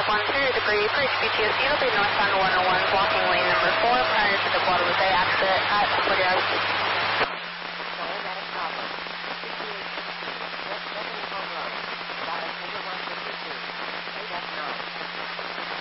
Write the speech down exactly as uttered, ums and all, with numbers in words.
one zero degree for H B T S E, will be northbound one oh one, blocking lane number four prior to the Guadalupe exit at Fort Yards.